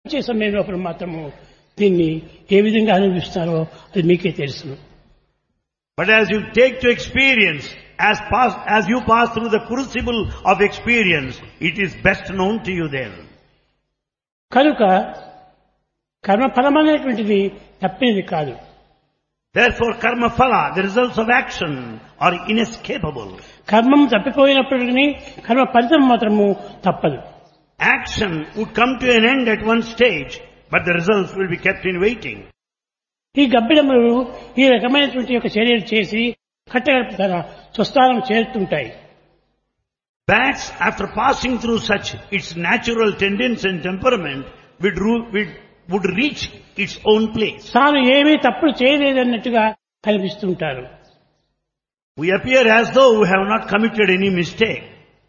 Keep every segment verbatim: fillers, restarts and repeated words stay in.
వచ్చే సమయంలో మాత్రము దీన్ని ఏ విధంగా అనుభవిస్తారో అది మీకే తెలుసు. But as you take to experience, as pass, as you pass through the crucible of experience, it is best known to you then. కనుక కర్మఫలమైనటువంటిది తప్పేది కాదు. Therefore, karma phala, the results of action, are inescapable. కర్మం తప్పిపోయినప్పటికీ కర్మ ఫలితం మాత్రము తప్పదు. Action would come to an end at one stage, but the results will be kept in waiting. ఈ గబ్బిడములు ఈ రకమైనటువంటి ఒక చర్యలు చేసి కట్టగడప తన స్వస్థానం చేరుతుంటాయి. Bats, after passing through such its natural tendency and temperament, would, would, would reach its own place. తాను ఏమీ తప్పులు చేయలేదన్నట్టుగా కనిపిస్తుంటారు. We appear as though we have not committed any mistake.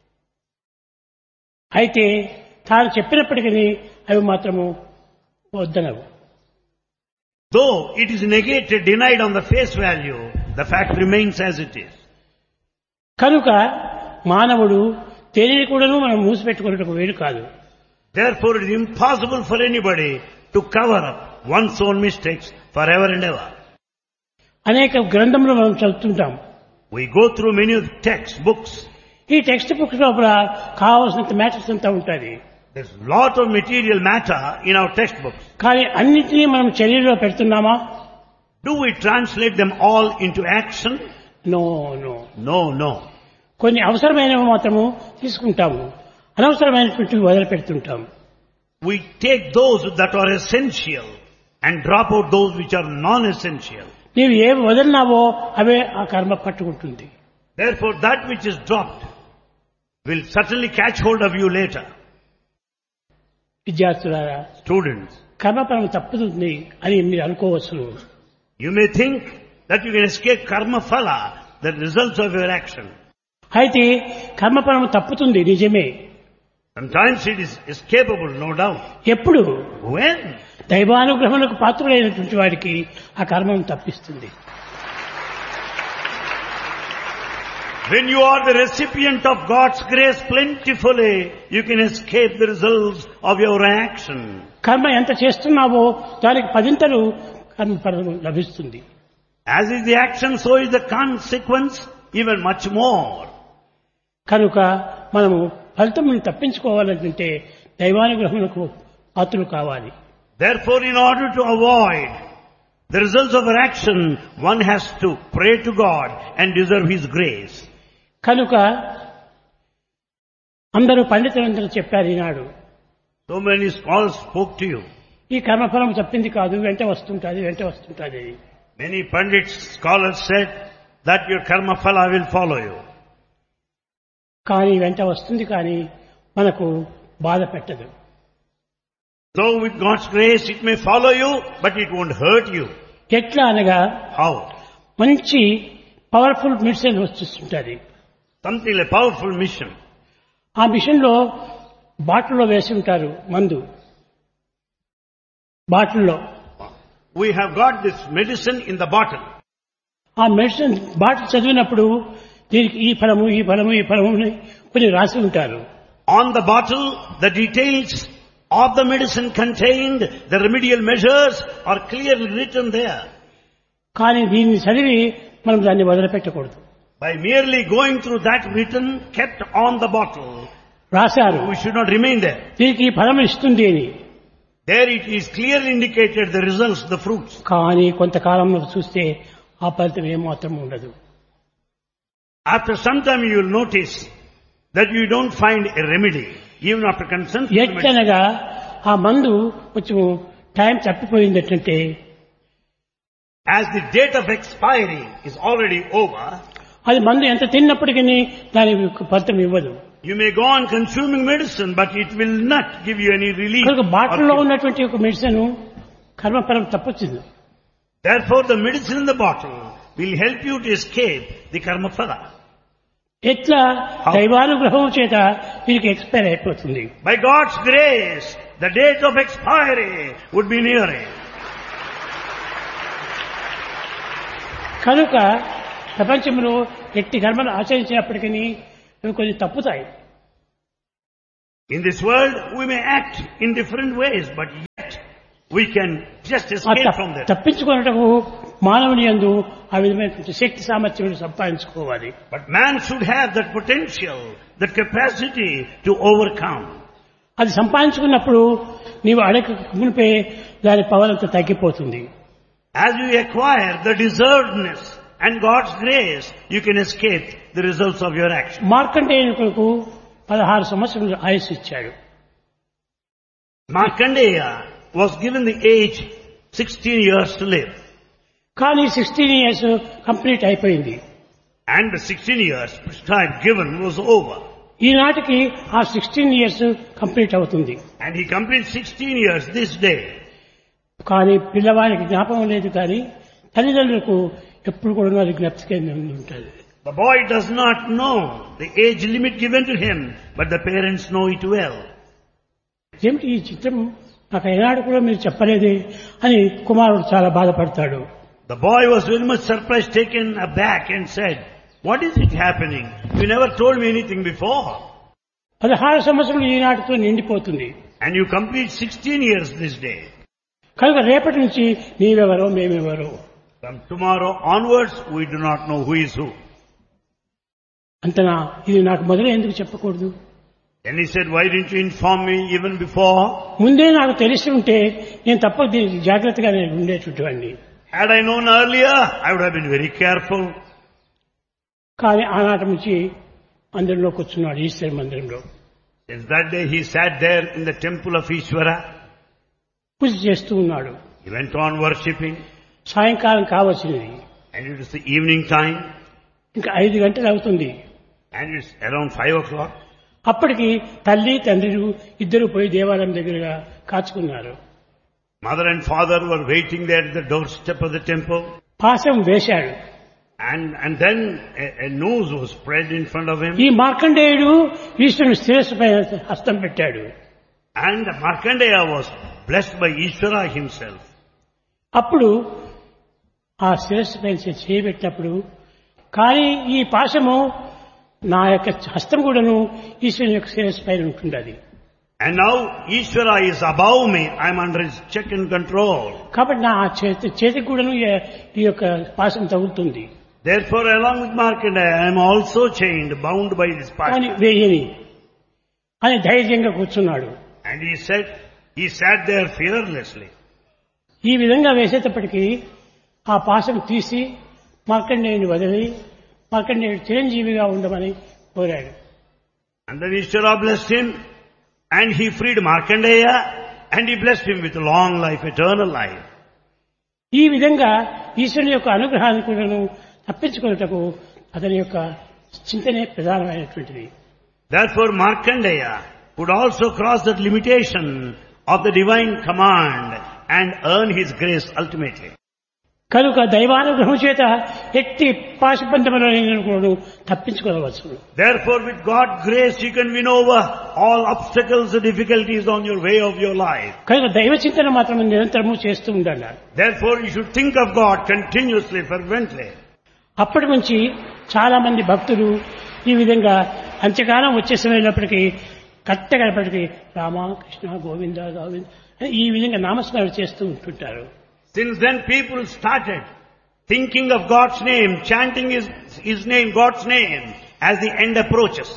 అయితే తాను చెప్పినప్పటికీ అవి మాత్రము వద్దనవు. Though it is negated, denied on the face value, the fact remains as it is. కనుక మానవుడు తెలియని కూడాను మనం మూసిపెట్టుకున్నట్టు వేరు కాదు. Therefore, it is impossible for anybody to cover up one's own mistakes forever and ever. అనేక గ్రంథములు మనం చదువుతుంటాం. We go through many of the textbooks. ఈ టెక్స్ట్ బుక్స్ లోపల కావాల్సినంత మ్యాటర్స్ అంతా ఉంటుంది. There's a lot of material matter in our textbooks. కానీ అన్నిటినీ మనం చర్యలో పెడుతున్నామా? Do we translate them all into action? No no No, no. కొన్ని అవసరమైనవి మాత్రము తీసుకుంటాము, అనవసరమైనటువంటివి వదిలిపెడుతుంటాము. We take those that are essential and drop out those which are non-essential. నీవు ఏవి వదిలినావో అవే ఆ కర్మ పట్టుకుంటుంది. Therefore, that which is dropped will certainly catch hold of you later. విద్యార్థులారా, Students, కర్మఫలం తప్పుతుంది అని మీరు అనుకోవచ్చు. you may think that you can escape karma phala, the results of your action. అయితే కర్మఫలం తప్పుతుంది నిజమే. Sometimes it is escapable, no doubt. ఎప్పుడు? When? దైవానుగ్రహములకు పాత్రుడైనటువంటి వాడికి ఆ కర్మం తప్పిస్తుంది. When you are the recipient of God's grace plentifully, you can escape the results of your action. కర్మ ఎంత చేస్తున్నావో దానికి పదింతలు కర్మఫలం లభిస్తుంది. As is the action, so is the consequence, even much more. కనుక మనము ఫలితమును తప్పించుకోవాలంటే దైవానుగ్రహములకు పాత్రులు కావాలి. Therefore, in order to avoid the results of our action, one has to pray to God and deserve His grace. కనుక అందరూ పండితులందరూ చెప్పారు ఈనాడు. So many scholars spoke to you. ఈ కర్మఫలం తప్పింది కాదు, వెంట వస్తుంటుంది వెంట వస్తుంటుంది. Many pandits, scholars said that your karma phala will follow you. కానీ వెంట వస్తుంది, కానీ మనకు బాధ పెట్టదు. So with God's grace it may follow you, but it won't hurt you. ఎట్లా అనగా, How? మంచి పవర్ఫుల్ మెడిసిన్ వస్తుంటుంది. Something like powerful mission. ఆ మిషన్ లో బాటిల్లో వేసి ఉంటారు మందు. బాటిల్లో We have got this medicine in the bottle. ఆ మెడిసిన్ బాటిల్ చదివినప్పుడు దీనికి ఈ ఫలము ఈ ఫలము ఈ ఫలము అని కొన్ని రాసి ఉంటారు. On the bottle, the details of the medicine contained, the remedial measures are clearly written there. కానీ దీన్ని చదివి మనం దాన్ని వదిలిపెట్టకూడదు. By merely going through that written, kept on the bottle, రాశారు we should not remain there. దీనికి ఈ ఫలం ఇస్తుంది అని. There it is clearly indicated the results, the fruits. కానీ కొంతకాలంలో చూస్తే ఆ ఫలితం ఏమాత్రం ఉండదు. After some time you will notice that you don't find a remedy, even after consumption. ఎట్లనగా ఆ మందు కొంచెం time తప్పిపోయిందంటే, As the date of expiry is already over, అది మందు ఎంత తిన్నప్పటికీ దాని ఫలితం ఇవ్వదు. you may go on consuming medicine, but it will not give you any relief. కనుక బాటిల్లో or- ఉన్నటువంటి ఒక మెడిసిన్ కర్మఫలం తప్పొచ్చింది. Therefore, the medicine in the bottle will help you to escape the karma phala. ఎట్లా? దైవానుగ్రహం చేత వీరికి ఎక్స్పైర్ అయిపోతుంది. By God's grace, the date of expiry would be nearing. కనుక ప్రపంచంలో ఎట్టి కర్మను ఆచరించినప్పటికీ అవి కొన్ని తప్పుతాయి. In this world, we may act in different ways, but we can just ఆ escape తప్- from that. తప్పించుకున్నటకు మానవుని యందు ఆ విధమైనటువంటి శక్తి సామర్థ్యం సంపాదించుకోవాలి. But man should have that potential, that capacity to overcome. అది సంపాదించుకున్నప్పుడు నీవు అడగ మునిపే దాని పవర్ అంతా తగ్గిపోతుంది. As you acquire the deservedness and God's grace, you can escape the results of your action. మార్కండేయునికి పదహారు సంవత్సరాలు ఆయుష్ ఇచ్చాడు. Markandeya was given the age sixteen years to live. కానీ సిక్స్టీన్ ఇయర్స్ కంప్లీట్ అయిపోయింది. And the sixteen years prescribed given was over. ఈనాటికి ఆ sixteen years complete అవుతుంది. And he completes sixteen years this day. కానీ పిల్లవానికి జ్ఞాపకం లేదు, కానీ తల్లిదండ్రులకు ఎప్పుడు కూడా అది జ్ఞప్తికే ఉంటుంది. The boy does not know the age limit given to him, but the parents know it well. ఏమిటి ఈ చిత్రం నాకు ఏనాడు కూడా మీరు చెప్పలేదే అని కుమారుడు చాలా బాధపడతాడు. The boy was very much surprised, taken aback and said, "What is it happening? You never told me anything before." పదహారు సంవత్సరాలు ఈనాటితో నిండిపోతుంది. And you complete sixteen years this day. కనుక రేపటి నుంచి నీవెవరో మేమెవరో. From tomorrow onwards, we do not know who is who. అంతనా ఇది నాకు మొదలు ఎందుకు చెప్పకూడదు? And he said, "Why didn't you inform me even before? ముందే నాకు తెలిసి ఉంటే నేను తప్ప దీనికి జాగ్రత్తగా నేను ఉండేటటువంటి. Had I known earlier, I would have been very careful." కానీ ఆనాటి నుంచి మందిరంలో కూర్చున్నాడు, ఈశ్వర మందిరంలో Since that day, he sat there in the temple of Ishvara. పూజ చేస్తూ ఉన్నాడు. He went on worshipping, సాయంకాలం కావచ్చింది. and it was the evening time, ఇంకా ఐదు గంటలు అవుతుంది. and it's around five o'clock. అప్పటికి తల్లి తండ్రులు ఇద్దరు పోయి దేవాలయం దగ్గరగా కాచుకున్నారు. Mother and father were waiting there at the doorstep of the temple. పాశం వేశాడు. And, and then a, a noose was spread in front of him. ఈ మార్కండేయుడు ఈశ్వరుని శిరస్సు పైన హస్తం పెట్టాడు. And Markandeya was blessed by Ishvara himself. అప్పుడు ఆ శిరస్సు పైన చేయబెట్టినప్పుడు కానీ ఈ పాశము నా యొక్క హస్తం కూడాను ఈశ్వరుని యొక్క శిరస్సు పైన ఉంటుండది. And now Ishvara is above me. I am under his check and control. కాబట్టి నా చేతి చేతికి కూడాను ఈ- ఈ యొక్క పాశం తగులుతుంది. Therefore, along with Markandeya, I am also chained, bound by this కానీ passion. వేయని అని ధైర్యంగా కూర్చున్నాడు. And he said, he sat there fearlessly. ఈ విధంగా వేసేటప్పటికీ ఆ పాశం తీసి మార్కండేయుని వదిలి మార్కండేయుడు చిరంజీవిగా ఉండమని కోరాడు. And then Ishvara blessed him, and he freed Markandeya, and he blessed him with long life, eternal life. ఈ విధంగా ఈశ్వరుని యొక్క అనుగ్రహాన్ని కూడాను తప్పించుకున్నటకు అతని యొక్క చింతనే ప్రధానమైనటువంటిది. Therefore, Markandeya would also cross that limitation of the divine command and earn his grace ultimately. కనుక దైవానుగ్రహం చేత ఎట్టి పాశబంధములను తప్పించుకోవచ్చు. Therefore, with God's grace, you can win over all obstacles and difficulties on your way of your life. కనుక దైవ చింతన మాత్రం నిరంతరము చేస్తూ ఉండాలి. Therefore, you should think of God continuously, fervently. అప్పటి నుంచి చాలా మంది భక్తులు ఈ విధంగా అంత్యకాలం వచ్చేసినప్పటికీ కట్టగలప్పటికీ రామ కృష్ణ గోవింద గోవింద అని ఈ విధంగా నామస్మరణ చేస్తూ ఉంటుంటారు. Since then, people started thinking of God's name, chanting His, His name, God's name, as the end approaches.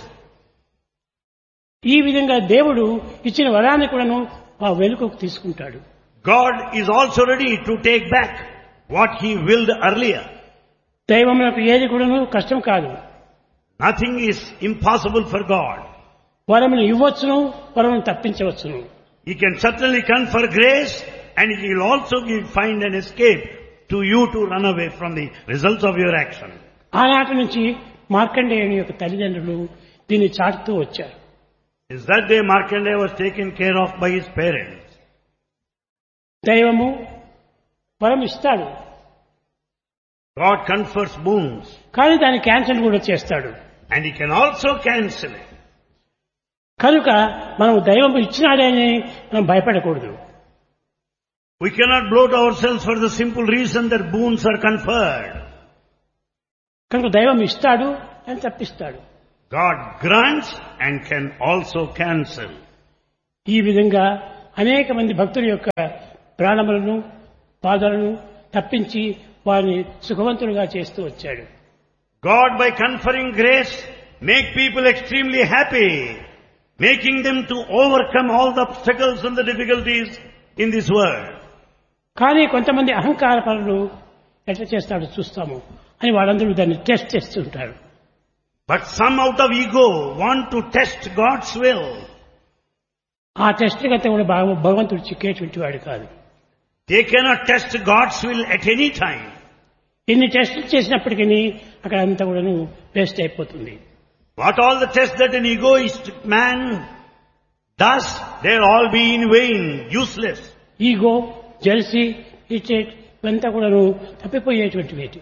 ఈ విధంగా దేవుడు ఇచ్చిన వరాన్ని కూడాను ఆ వెనుకకు తీసుకుంటాడు. God is also ready to take back what He willed earlier. దైవములకు ఏది కూడాను కష్టం కాదు. Nothing is impossible for God. వరమును ఇవ్వచ్చును, వరమును తప్పించవచ్చును. He can certainly confer grace, and He will also give, find an escape to you to run away from the results of your action. ఆనాటి నుంచి మార్కండేయుని యొక్క తల్లిదండ్రులు దీన్ని చాటుతూ వచ్చారు. Is that day Markandeya was taken care of by his parents. దైవము వరం ఇస్తాడు, God confers boons, కానీ దాన్ని క్యాన్సిల్ కూడా చేస్తాడు. and He can also cancel it. కనుక మనం దైవం ఇచ్చినాడే అని మనం భయపడకూడదు. We cannot bloat ourselves for the simple reason that boons are conferred. కనుక దైవం ఇస్తాడు అని తప్పిస్తాడు. God grants and can also cancel. ఈ విధంగా అనేక మంది భక్తుల యొక్క ప్రాణములను బాధలను తప్పించి వారిని సుఖవంతులుగా చేస్తూ వచ్చాడు. God, by conferring grace, make people extremely happy, making them to overcome all the obstacles and the difficulties in this world. కానీ కొంతమంది అహంకార పరులు ఎట్లా చేస్తాడో చూస్తాము అని వాళ్ళందరూ దాన్ని టెస్ట్ చేస్తుంటారు. But some out of ego want to test God's will. ఆ టెస్ట్ కంటే కూడా భగ- భగవంతుడు చిక్కేటువంటి వాడు కాదు. They cannot test God's will at any time. ఇన్ని టెస్టులు చేసినప్పటికీ అక్కడ అంతా కూడా వేస్ట్ అయిపోతుంది. What all the tests that an egoistic man does, they'll all be in vain, useless. Ego, jealousy, irritate ఇవంతా కూడా తప్పిపోయేటువంటి వేటి.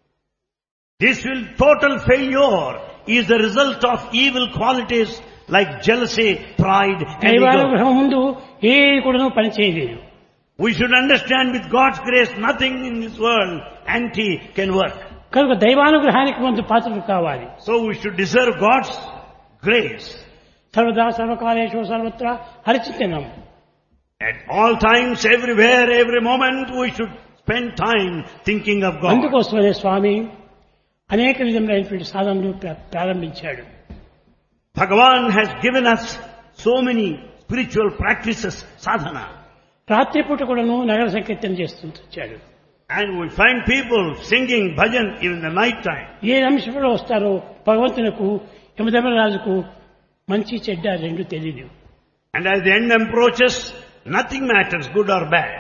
This will total failure is the result of evil qualities like jealousy, pride and ego. దైవానుగ్రహం ముందు ఏ కూడా పని చేయలేదు. We should understand with God's grace nothing in this world anti can work. కనుక దైవానుగ్రహానికి ముందు పాత్రలు కావాలి. So we should deserve God's grace. సర్వదా సర్వకాలేషు సర్వత్రా హరిచింతనం. At all times, everywhere, every moment, we should spend time thinking of God. అందుకోసమే స్వామి అనేక విధములైనటువంటి సాధనలు ప్ర- ప్రారంభించాడు. Bhagavan has given us so many spiritual practices, sadhana. రాత్రిపూట కూడాను నగర సంకీర్తన చేస్తూ వచ్చాడు. And we find people singing bhajan even in the night time. ఏ నిమిషంలో వస్తారో భగవంతునకు యమధర్మరాజుకు మంచి చెడ్డ రెండు తెలియదు. And as the end approaches, nothing matters, good or bad.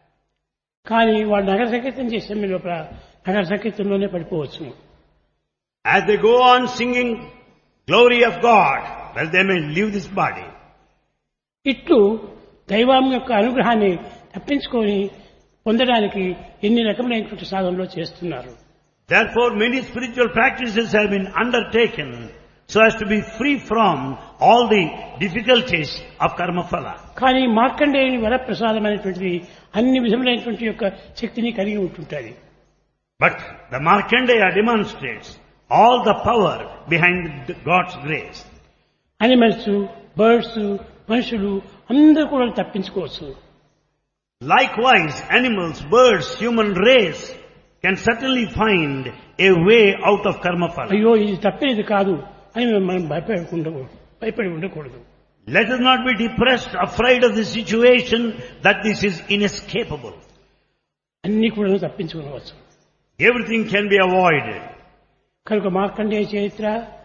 కానీ వాడు నగర సంకీర్తన చేసే లోపల నగర సంకీర్తనలోనే పడిపోవచ్చు. As they go on singing glory of God, well, they may leave this body. ఇట్లు దైవం యొక్క అనుగ్రహాన్ని తప్పించుకొని పొందడానికి ఎన్ని రకములైనటువంటి సాధనలో చేస్తున్నారు. Therefore, many spiritual practices have been undertaken so as to be free from all the difficulties of karma phala. కానీ మార్కండేయుని వరప్రసాదమైనటువంటిది అన్ని విధములైనటువంటి యొక్క శక్తిని కలిగి ఉంటుంటుంది. But the Markandeya demonstrates all the power behind the God's grace. Animals, birds, మనుషులు అందరూ కూడా తప్పించుకోవచ్చు. Likewise, animals, birds, human race can certainly find a way out of karma phala. అయ్యో ఇది తప్పేది కాదు అని మనం భయపడి ఉండకూడదు భయపడి ఉండకూడదు. Let us not be depressed, afraid of the situation that this is inescapable. అన్ని కూడా తప్పించుకోవచ్చు. Everything can be avoided. కనుక మార్కండేయ చరిత్ర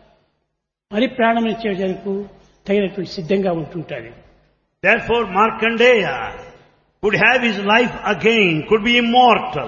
మరి ప్రాణం ఇచ్చేందుకు తగినటువంటి సిద్ధంగా ఉంటుంటుంది. Therefore, Markandeya could have his life again, could be immortal.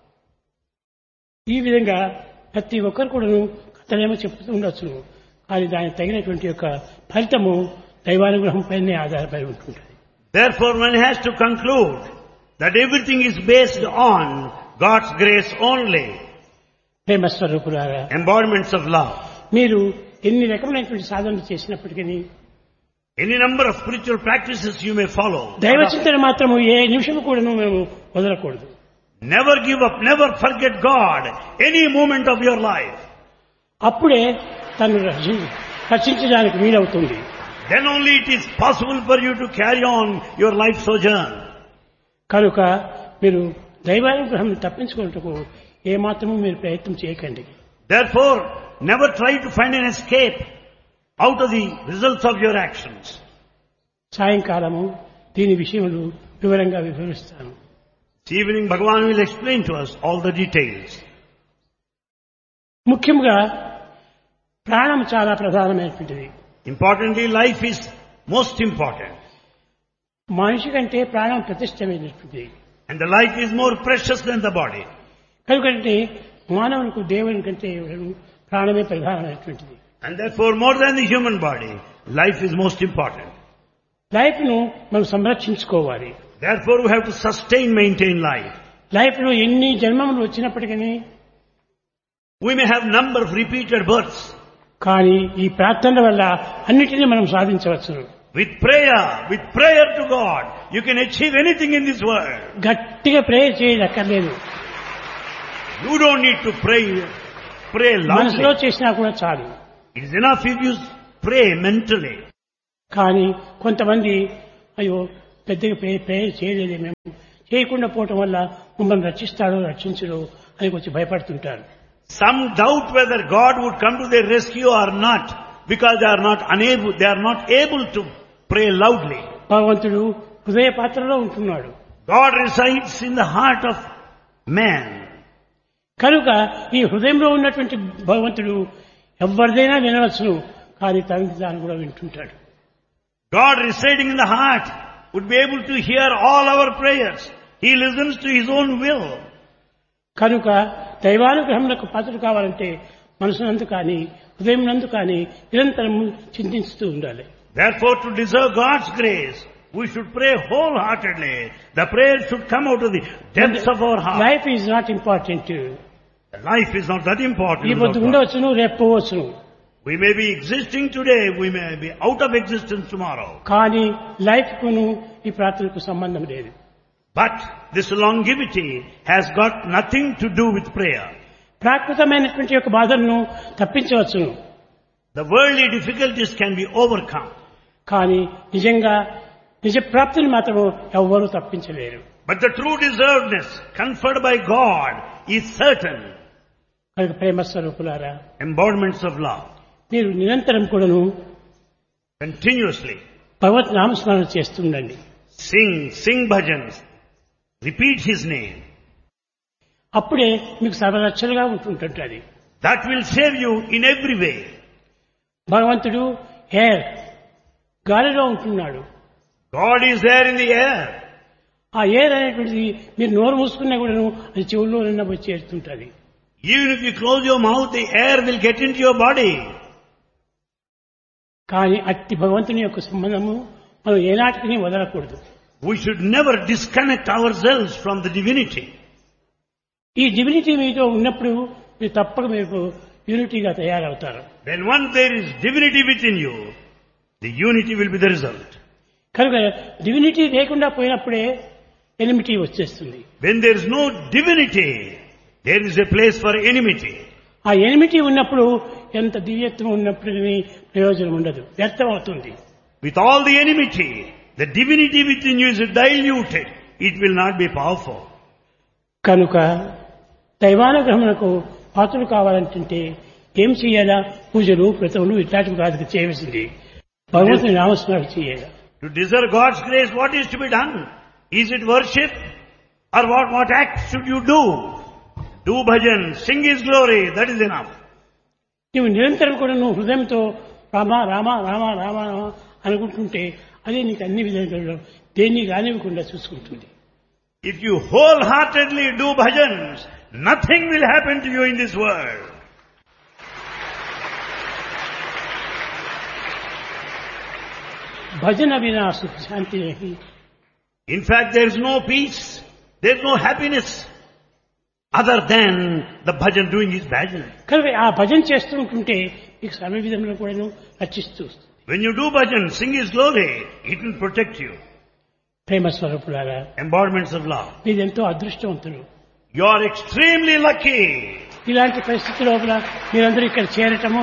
ఈ విధంగా ప్రతి ఒక్కరు కూడాను కథలేమో చెప్తూ ఉండొచ్చు. కానీ దానికి తగినటువంటి యొక్క ఫలితము దైవానుగ్రహం పైనే ఆధారపడి ఉంటుంటుంది. Therefore, one has to conclude that everything is based on God's grace only, ప్రేమ స్వరూపులారా, embodiments of love. మీరు ఎన్ని రకములైనటువంటి సాధనలు చేసినప్పటికీ Any number of spiritual practices you may follow. దైవ చింతన మాత్రము ఏ నిమిషం కూడాను మేము వదలకూడదు. Never give up, never forget God, any moment of your life. అప్పుడే తను రక్షి- రక్షించడానికి వీలవుతుంది. Then only it is possible for you to carry on your life sojourn. కనుక మీరు దైవానుగ్రహం తప్పించుకున్నట్టుకు ఏమాత్రము మీరు ప్రయత్నం చేయకండి. Therefore, never try to find an escape out of the results of your actions. సాయంకాలము దీని విషయములు వివరంగా వివరిస్తాను. This evening, Bhagavan will explain to us all the details. ముఖ్యంగా ప్రాణం చాలా ప్రధానమైనటువంటిది. Importantly, life is most important. మనిషి కంటే ప్రాణం ప్రతిష్టమైనటువంటిది. And the life is more precious than the body. కనుకంటే మానవునికి దేవుని కంటే ప్రాణమే ప్రధానమైనటువంటిది. And therefore, more than the human body, life is most important. Life ను మనం సంరక్షించుకోవాలి. Therefore, we have to sustain, maintain life. Life లో ఎన్ని జన్మములు వచ్చినప్పటికీ We may have number of repeated births. కానీ ఈ ప్రార్థన వల్ల అన్నిటినీ మనం సాధించవచ్చు. With prayer, with prayer to God, you can achieve anything in this world. గట్టిగా ప్రేయర్ చేయక్కర్లేదు. You don't need to pray, pray మనసులో loudly. చేసినా కూడా చాలు. It is enough if you pray mentally. కానీ కొంతమంది అయ్యో పెద్దగా ప్రే ప్రేయర్ చేయలేదు మేము చేయకుండా పోవటం వల్ల మమ్మల్ని రక్షిస్తాడో రక్షించడో అని కొంచెం భయపడుతుంటారు. Some doubt whether God would come to their rescue or not, because they are not unable, they are not able to pray loudly. భగవంతుడు హృదయ పాత్రలో ఉంటున్నాడు. God resides in the heart of man. కనుక ఈ హృదయంలో ఉన్నటువంటి భగవంతుడు ఎవరిదైనా వినవచ్చును, కానీ తనకి తాను కూడా వింటుంటాడు. God residing in the heart would be able to hear all our prayers. He listens to His own will. కనుక దైవానుగ్రహములకు పాత్రలు కావాలంటే మనసునందు కానీ హృదయం నందు కానీ నిరంతరం చింతిస్తూ ఉండాలి. Therefore, to deserve God's grace, we should pray wholeheartedly. The prayer should come out of the depths of our heart. Life is not important. Life is not that important. ఈ పొద్దు ఉండవచ్చును, రేపు పోవచ్చును. We may be existing today, we may be out of existence tomorrow. కానీ life కును ఈ ప్రార్థనకు సంబంధం లేదు. But this longevity has got nothing to do with prayer. ప్రాకృతమైనటువంటి యొక్క బాధలను తప్పించవచ్చును. The worldly difficulties can be overcome. కానీ నిజంగా నిజ ప్రాప్తిని మాత్రం ఎవ్వరూ తప్పించలేరు. But the true deservedness conferred by God is certain. కనుక ప్రేమ స్వరూపులారా, Embodiments of love. మీరు నిరంతరం కూడాను Continuously భగవత్ నామస్మరణ చేస్తుండండి. sing, sing bhajans. Repeat His name. అప్పుడే మీకు సర్వరక్షలుగా ఉంటుంటుంది. That will save you in every way. భగవంతుడు ఎయిర్ గాలిలో ఉంటున్నాడు. God is there in the air. ఆ ఎయిర్ అనేటువంటిది మీరు నోరు మూసుకున్నా కూడాను అది చెవుల్లో నిన్న పోయి చేరుతుంటుంది. Even if you close your mouth, the air will get into your body. కానీ అట్టి భగవంతుని యొక్క సంబంధము మనం ఏనాటికి వదలకూడదు. We should never disconnect ourselves from the divinity. ఈ డివినిటీ మీతో ఉన్నప్పుడు మీరు తప్పక మీరు యూనిటీగా తయారవుతారు. When once there is divinity within you, the unity will be the result. కనుక డివినిటీ లేకుండా పోయినప్పుడే ఎనిమిటీ వచ్చేస్తుంది. When there is no divinity, there is a place for enmity. ఆ ఎనిమిటీ ఉన్నప్పుడు ఎంత దివ్యత్వం ఉన్నప్పుడు ప్రయోజనం ఉండదు, వ్యర్థం అవుతుంది. With all the enmity, the divinity within you is diluted. It will not be powerful. కనుక దైవానుగ్రహమునకు పాత్రలు కావాలంటే ఏం చేయాలా? పూజలు, వ్రతములు ఇట్లాంటివి కాదు చేయవలసింది. భగవంతుని నామస్మరణ చేయాలి. To deserve God's grace, what is to be done? Is it worship? Or what, what acts should you do? Do bhajan, sing His glory, that is enough. నువ్వు నిరంతరం కూడా నువ్వు హృదయంతో రామ రామ రామ రామ అనుకుంటుంటే అదే నీకు అన్ని విధాలుగా దేన్ని కానివ్వకుండా చూసుకుంటుంది. If you wholeheartedly do bhajans, nothing will happen to you in this world. భజన వినా సుఖ శాంతి నహి. In fact, there is no peace, there is no happiness other than the bhajan, doing his bhajan. కనుక ఆ భజన చేస్తూ ఉంటుంటే మీకు సర్వ విధంగా కూడా రక్షిస్తూ వస్తుంది. When you do bhajan, sing His glory, it will protect you. ప్రేమ స్వరూపులారా, Embodiments of love. మీరెంతో అదృష్టవంతులు. You are extremely lucky. ఇలాంటి పరిస్థితి లోపల మీరందరూ ఇక్కడ చేరటము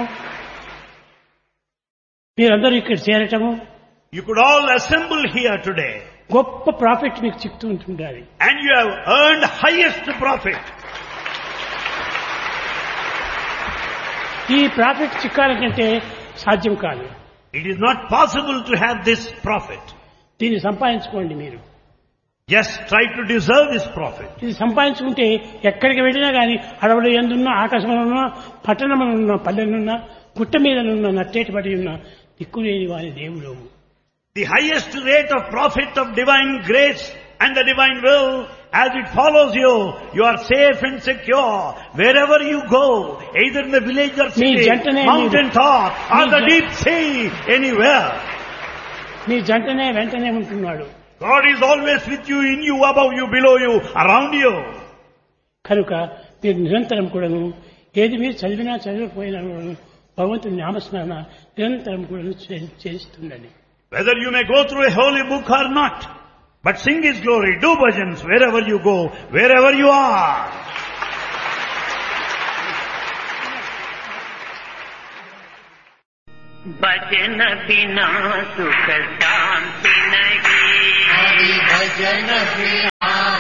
మీరందరూ ఇక్కడ చేరటము You could all assemble here today. గొప్ప ప్రాఫిట్ మీకు చిక్తూ ఉంటుండాలి. And you have earned highest profit. ఈ ప్రాఫిట్ చిక్కాలంటే సాధ్యం కాదు. It is not possible to have this profit. దీన్ని సంపాదించుకోండి. మీరు Just try to deserve this profit. ఇది సంపాదించుకుంటే ఎక్కడికి వెళ్ళినా కానీ అడవులు ఎందున్నా, ఆకాశంలో ఉన్నా, పట్టణంలో ఉన్న పల్లెలున్నా, గుట్ట మీదనున్న నట్టేటి పడి ఉన్న దిక్కులేని వారి దేవుడు. The highest rate of profit of divine grace and the divine will, as it follows you, you are safe and secure wherever you go, either in the village or city, mountain top or the deep sea, anywhere. మీ జంటనే వెంటనే ఉంటున్నాడు. God is always with you, in you, above you, below you, around you. కనుక మీరు నిరంతరం కూడాను ఏది మీరు చదివినా చదివిపోయినా కూడాను భగవంతుని నామస్మరణ నిరంతరం కూడా చేస్తుండండి. Whether you may go through a holy book or not, but sing His glory, do bhajans wherever you go, wherever you are. भजन बिना सुख शांति नहीं, हरि भजन बिना